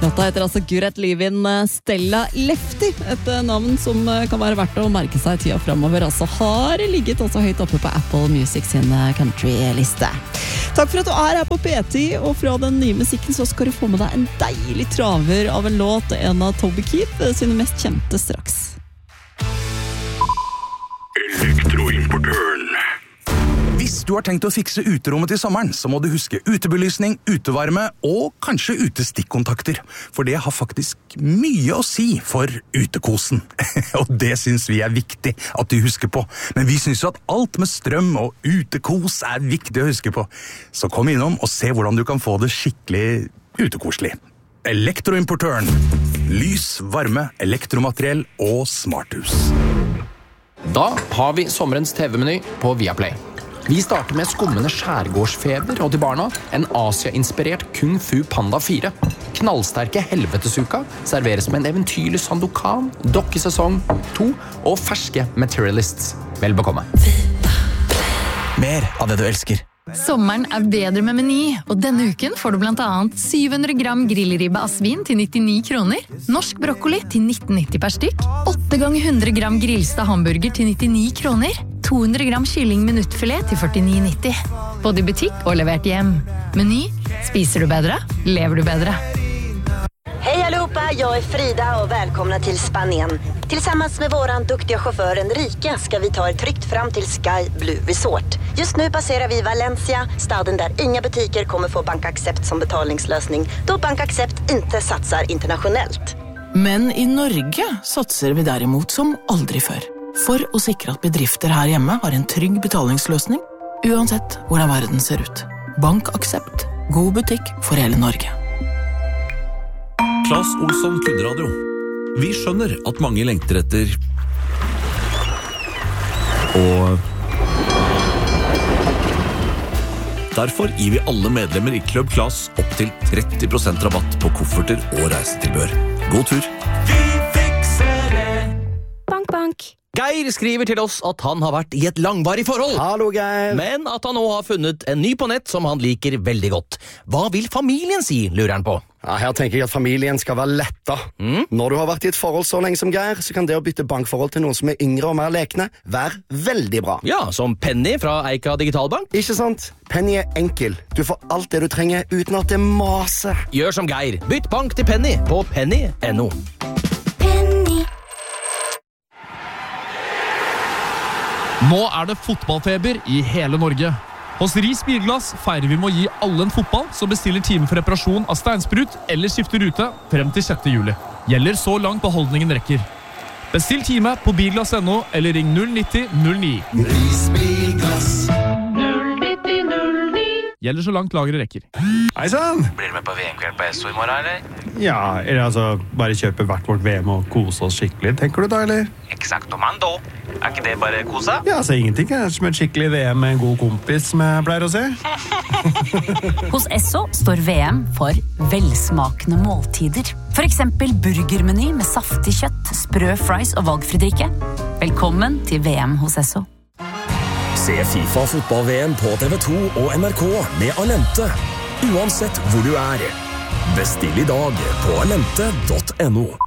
Låta heter altså Good Livin' Stella Lefty, et navn som kan være verdt å merke seg i tida fremover. Altså har ligget også høyt oppe på Apple Music sin country-liste. Takk for at du er her på P10, og fra den nye musikken så skal du få med deg en deilig traver av en låt, en av Toby Keith sine mest kjente straks. Elektroimportøren. Hvis du har tenkt å fikse uterommet til sommeren, så må du huske utebelysning, utevarme og kanskje utestikkontakter. For det har faktisk mye å si for utekosen. Og det synes vi er viktig at du husker på. Men vi synes jo at alt med strøm og utekos er viktig å huske på. Så kom innom og se hvordan du kan få det skikkelig utekoselig. Elektroimportøren. Lys, varme, elektromateriell og smarthus. Da har vi sommerens TV-meny på Viaplay. Vi starter med skummende skjærgårdsfeber og til barna en Asia-inspirert Kung Fu Panda 4. Knallsterke helvetesuka serveres med en eventyrlig Sandokan, dokkesesong 2 og ferske Materialists. Vel bekomme. Mer av det du elsker. Sommeren er bedre med Meny, og denne uken får du blant annet 700 gram grillribbe av svin til 99 kroner, norsk brokkoli til 19,90 per stykk, 8 ganger 100 gram grillsta hamburger til 99 kroner, 200 gram kylling minuttfilet til 49,90. Både i butikk og levert hjem. Meny, spiser du bedre, lever du bedre. Hej allihopa, jag är Frida och välkomna till Spanien. Tillsammans med våran duktiga chaufför Enrique ska vi ta er tryggt fram till Sky Blue Resort. Just nu passerar vi Valencia, staden där inga butiker kommer få BankAccept som betalningslösning, då BankAccept inte satsar internationellt. Men i Norge satser vi derimot som aldri før. For å sikre at bedrifter her hjemme har en trygg betalingsløsning, uansett hvordan verden ser ut. BankAccept. God butikk for hele Norge. Claes Olsson Kunradio. Vi skjønner at mange lengter etter og derfor gir vi alle medlemmer i Club Claes opp til 30% rabatt på kofferter og reisetilbehør. God tur! Vi fikser det! Bank, bank. Geir skriver til oss at han har vært i et langvarig forhold. Hallo, Geir. Men at han nå har funnet en ny på nett som han liker veldig godt. Hva vil familien si, lurer han på? Ja, her tenker jeg at familien skal være letta. Når du har vært i et forhold så lenge som Geir, så kan det å bytte bankforhold til noen som er yngre og mer lekne være veldig bra. Ja, som Penny fra Eika Digitalbank. Ikke sant? Penny er enkel. Du får alt det du trenger uten at det maser. Gjør som Geir. Bytt bank til Penny på penny.no. Nå er det fotballfeber i hele Norge. Hos Ris Bilglass feirer vi med å gi alle en fotball som bestiller time for reparasjon av steinsprut eller skifter rute frem til 6. juli. Gjelder så langt beholdningen rekker. Bestill time på bilglass.no eller ring 090 09. Ris Bilglass 090 09. Gjelder så langt lageret rekker. Hei sann! Blir du med på VM-kveld på SO i morgen, eller? Ja, eller altså bare kjøpe hvert vårt VM og kose oss skikkelig, tenker du da, eller? Exakto mando. Er ikke det bare kosa? Ja, altså ingenting er som et skikkelig VM med en god kompis, som jeg pleier å se. Hos Esso står VM for velsmakende måltider. For eksempel burgermeny med saftig kjøtt, sprø fries og valgfridrikke. Velkommen til VM hos Esso. Se FIFA fotball-VM på TV2 og NRK med Alente. Uansett hvor du er. Bestill i dag på alente.no.